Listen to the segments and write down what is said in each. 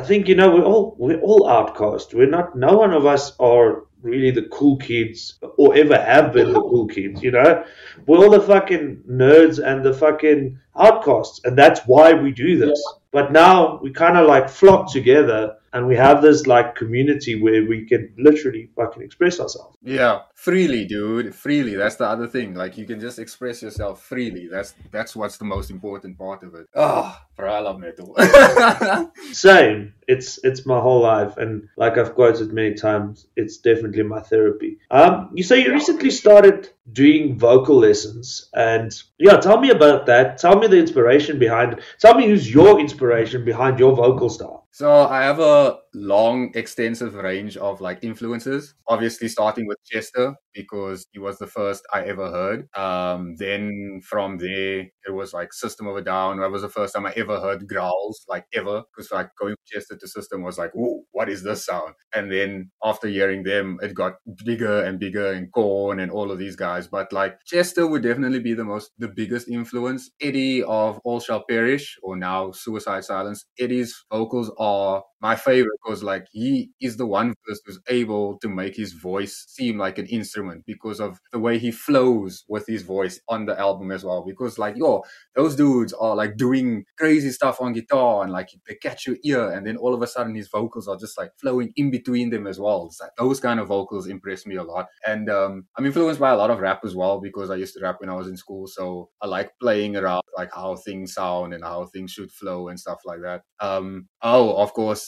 think, we're all outcast. No one of us are really the cool kids or ever have been the cool kids. We're all the fucking nerds and the fucking outcasts, and that's why we do this. But now we kind of like flock together, and we have this like community where we can literally fucking express ourselves. Yeah, freely, dude. Freely. That's the other thing. Like, you can just express yourself freely. That's what's the most important part of it. Oh, bro, I love metal. Same. It's my whole life, and like I've quoted many times, it's definitely my therapy. You say you recently started doing vocal lessons, and yeah, tell me about that. Tell me the inspiration behind it. Tell me who's your inspiration behind your vocal style. So I have a long, extensive range of like influences. Obviously, starting with Chester because he was the first I ever heard. Then from there, it was like System of a Down. That was the first time I ever heard growls, like ever. Because like going from Chester to System was like, whoa, what is this sound? And then after hearing them, it got bigger and bigger, and Korn and all of these guys. But like Chester would definitely be the biggest influence. Eddie of All Shall Perish, or now Suicide Silence. Eddie's vocals are my favorite because like he is the one person who's able to make his voice seem like an instrument because of the way he flows with his voice on the album as well. Because like, those dudes are like doing crazy stuff on guitar and like they catch your ear, and then all of a sudden his vocals are just like flowing in between them as well. It's like those kind of vocals impress me a lot. And I'm influenced by a lot of rap as well because I used to rap when I was in school, so I like playing around like how things sound and how things should flow and stuff like that. Of course,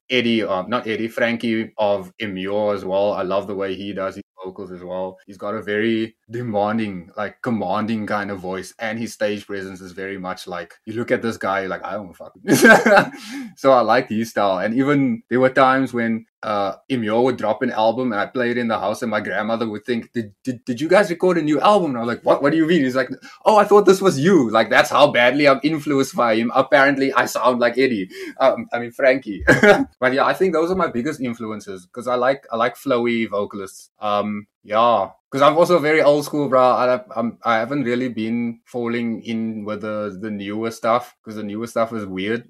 Frankie of Immure as well. I love the way he does his vocals as well. He's got a very demanding, like commanding kind of voice, and his stage presence is very much like, you look at this guy, like, I don't fuck. So I like his style. And even there were times when Immure would drop an album and I played it in the house, and my grandmother would think, did you guys record a new album? And I was like, what do you mean? He's like, oh, I thought this was you. Like, that's how badly I'm influenced by him. Apparently I sound like Eddie. Frankie. But yeah, I think those are my biggest influences because I like flowy vocalists. Because I'm also very old school, bro. I haven't really been falling in with the newer stuff because the newer stuff is weird.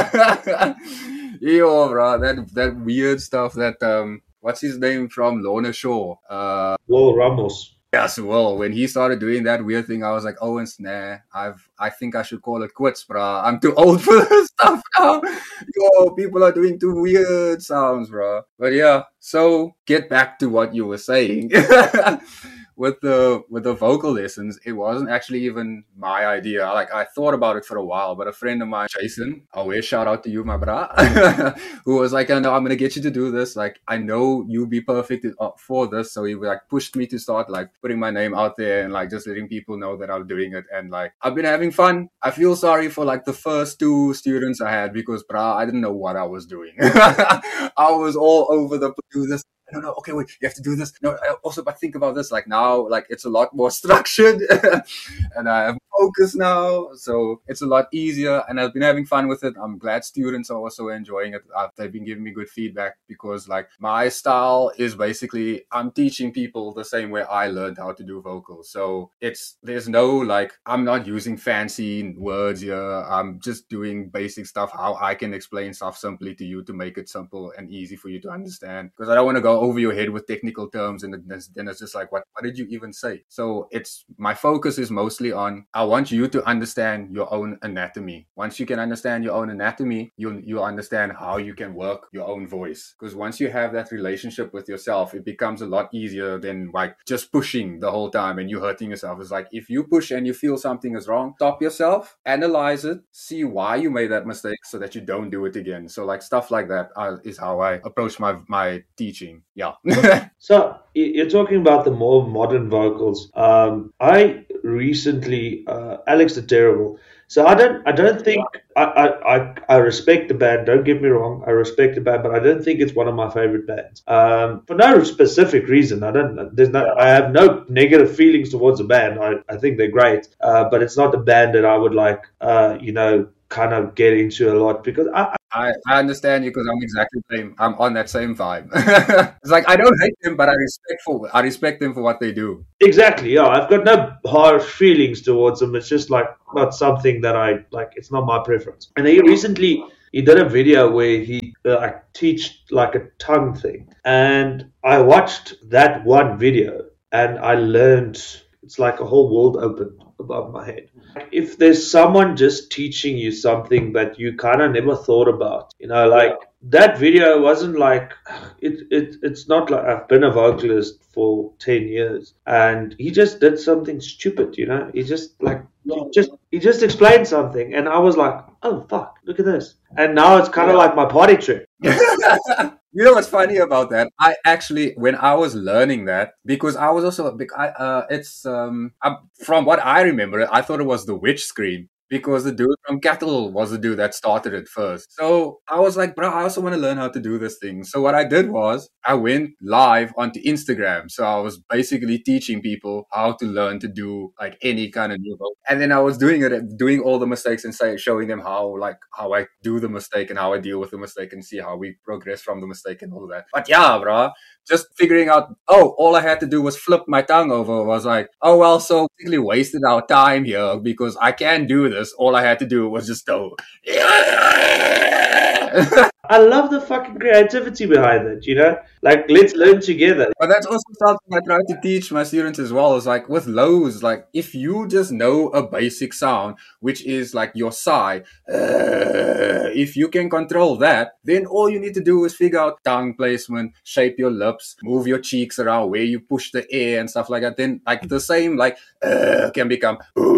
Yo, bro, that weird stuff that what's his name from Lorna Shore? Will Ramos. Yes, well, when he started doing that weird thing, I was like, oh, nah, I think I should call it quits, bruh. I'm too old for this stuff now. Yo, people are doing too weird sounds, bruh. But yeah, so get back to what you were saying. With the vocal lessons, it wasn't actually even my idea. Like, I thought about it for a while, but a friend of mine, Jason, always shout out to you, my bra, who was like, no, I'm gonna get you to do this. Like, I know you'll be perfect for this. So he like pushed me to start like putting my name out there and like just letting people know that I'm doing it. And like, I've been having fun. I feel sorry for like the first 2 students I had because, I didn't know what I was doing. I was all over the do this. No, okay, wait, you have to do this. No, also, but think about this. Like now, like it's a lot more structured and I have focus now. So it's a lot easier and I've been having fun with it. I'm glad students are also enjoying it. They've been giving me good feedback because like my style is basically, I'm teaching people the same way I learned how to do vocals. So there's no like, I'm not using fancy words here. I'm just doing basic stuff, how I can explain stuff simply to you to make it simple and easy for you to understand. Because I don't want to go over your head with technical terms and then it's just like, what did you even say? So my focus is mostly on, I want you to understand your own anatomy. Once you can understand your own anatomy, you'll understand how you can work your own voice. Because once you have that relationship with yourself, it becomes a lot easier than like just pushing the whole time and you hurting yourself. It's like, if you push and you feel something is wrong, stop yourself, analyze it, see why you made that mistake so that you don't do it again. So like stuff like that is how I approach my teaching. Yeah. So you're talking about the more modern vocals. I recently, Alex the Terrible. So I don't think I respect the band. Don't get me wrong. I respect the band, but I don't think it's one of my favorite bands. For no specific reason. I have no negative feelings towards the band. I think they're great. But it's not a band that I would like, kind of get into a lot because I understand you because I'm exactly the same. I'm on that same vibe. It's like, I don't hate them, but I respect them for what they do. Exactly, yeah. I've got no harsh feelings towards them. It's just like not something that I like. It's not my preference. And he recently he did a video where he like teach like a tongue thing, and I watched that one video and I learned. It's like a whole world opened above my head. If there's someone just teaching you something that you kind of never thought about, like that video wasn't like it's not like I've been a vocalist for 10 years and he just did something stupid, he just like he just explained something and I was like, oh fuck, look at this, and now it's kind of like my party trick. You know what's funny about that? I actually, when I was learning that, because I was also a big, from what I remember, I thought it was the witch scream because the dude from Cattle was the dude that started it first. So I was like, bro, I also want to learn how to do this thing. So what I did was I went live onto Instagram. So I was basically teaching people how to learn to do like any kind of new vocal. And then I was doing all the mistakes and showing them how I do the mistake and how I deal with the mistake and see how we progress from the mistake and all that. But yeah, bro, just figuring out, all I had to do was flip my tongue over. Was like, oh, well, so basically wasted our time here because I can't do this. All I had to do was just go. I love the fucking creativity behind it, like let's learn together. But that's also something I try to teach my students as well. Is like with lows, like if you just know a basic sound, which is like your sigh, if you can control that, then all you need to do is figure out tongue placement, shape your lips, move your cheeks around where you push the air and stuff like that. Then like the same can become.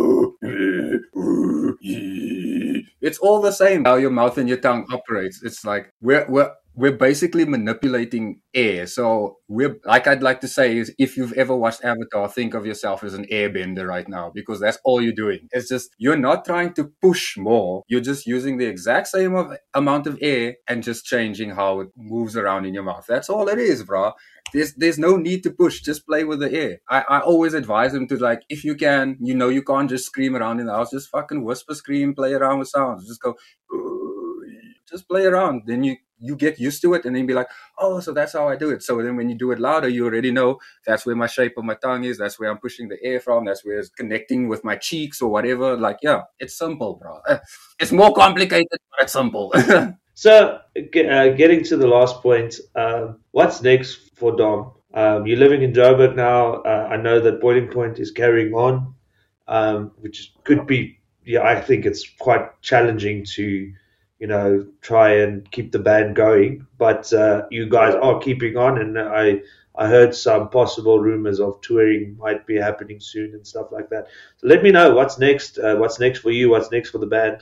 It's all the same how your mouth and your tongue operates. It's like we're basically manipulating air. So I'd like to say is if you've ever watched Avatar, think of yourself as an airbender right now, because that's all you're doing. It's just you're not trying to push more. You're just using the exact same amount of air and just changing how it moves around in your mouth. That's all it is, bro. There's no need to push. Just play with the air. I always advise them to, like, if you can, you can't just scream around in the house. Just fucking whisper, scream, play around with sounds. Just go, just play around. Then you get used to it and then be like, oh, so that's how I do it. So then when you do it louder, you already know that's where my shape of my tongue is. That's where I'm pushing the air from. That's where it's connecting with my cheeks or whatever. Like, yeah, it's simple, bro. It's more complicated, but it's simple. So, getting to the last point, what's next for Dom? You're living in Joburg now. I know that Boiling Point is carrying on, which could be, I think it's quite challenging to, try and keep the band going. But you guys are keeping on, and I heard some possible rumors of touring might be happening soon and stuff like that. So let me know what's next. What's next for you? What's next for the band?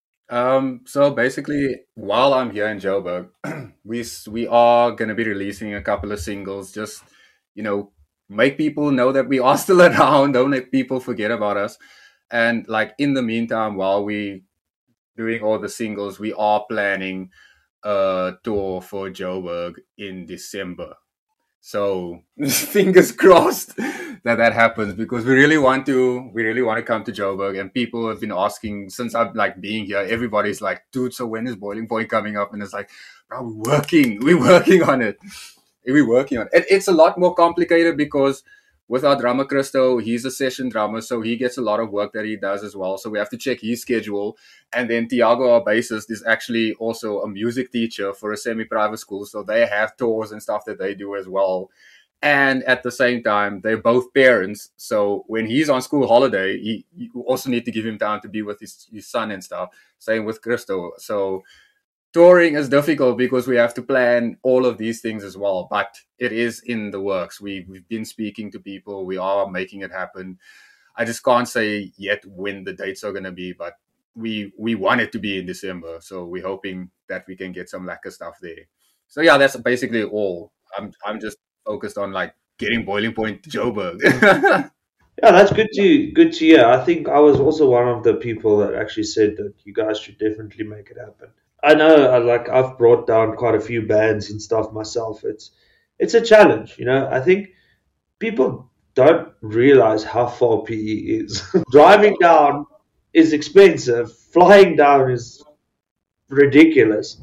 So basically, while I'm here in Joburg, we are gonna be releasing a couple of singles. Just make people know that we are still around. Don't let people forget about us. And like in the meantime, while we doing all the singles, we are planning a tour for Joburg in December. So fingers crossed that happens, because we really want to come to Joburg, and people have been asking since I've being here. Everybody's like, dude, so when is Boiling Point coming up? And it's like, bro, we're working on it. It's a lot more complicated because with our drummer Christo, he's a session drummer, so he gets a lot of work that he does as well. So we have to check his schedule. And then Tiago, our bassist, is actually also a music teacher for a semi-private school, so they have tours and stuff that they do as well. And at the same time, they're both parents, so when he's on school holiday, you also need to give him time to be with his son and stuff. Same with Christo. So touring is difficult because we have to plan all of these things as well, but it is in the works. We've been speaking to people. We are making it happen. I just can't say yet when the dates are going to be, but we want it to be in December. So we're hoping that we can get some lacquer stuff there. So yeah, that's basically all. I'm just focused on getting Boiling Point to Joburg. Yeah, that's good to hear. I think I was also one of the people that actually said that you guys should definitely make it happen. I know, I've brought down quite a few bands and stuff myself. It's a challenge, I think people don't realize how far PE is. Driving down is expensive. Flying down is ridiculous.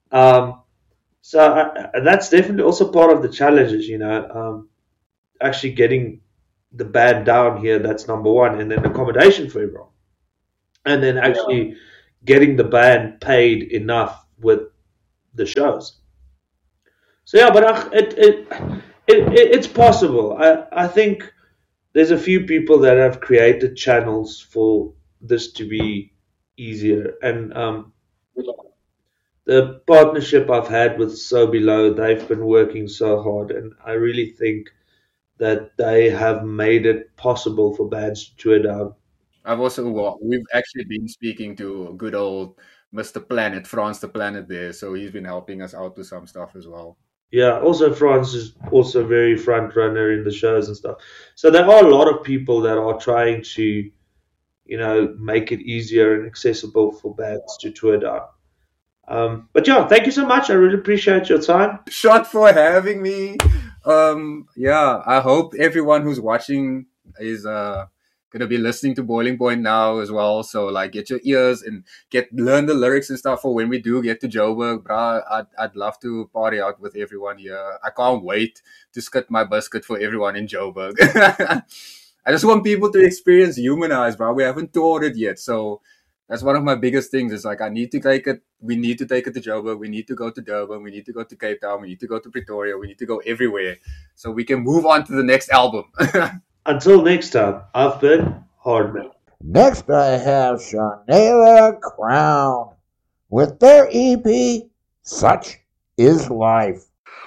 So that's definitely also part of the challenges, actually getting the band down here. That's number one, and then accommodation for everyone, and then actually getting the band paid enough with the shows. So yeah, but it's possible. I think there's a few people that have created channels for this to be easier, and the partnership I've had with So Below, they've been working so hard, and I really think that they have made it possible for bands to tour down. We've actually been speaking to good old Mr. Planet, France the Planet there, so he's been helping us out with some stuff as well. Yeah, also France is also very front runner in the shows and stuff. So there are a lot of people that are trying to, make it easier and accessible for bands to tour down. But yeah, thank you so much. I really appreciate your time. Shot for having me. Yeah, I hope everyone who's watching is gonna be listening to Boiling Point now as well. So like, get your ears and learn the lyrics and stuff for when we do get to Joburg, bruh. I'd love to party out with everyone here. I can't wait to scut my biscuit for everyone in Joburg. I just want people to experience Humanize, bro. We haven't toured it yet, so that's one of my biggest things. Is like, I need to take it. We need to take it to Joburg. We need to go to Durban. We need to go to Cape Town. We need to go to Pretoria. We need to go everywhere so we can move on to the next album. Until next time, I've been Hardman. Next, I have Shaunalia Crown with their EP, Such Is Life.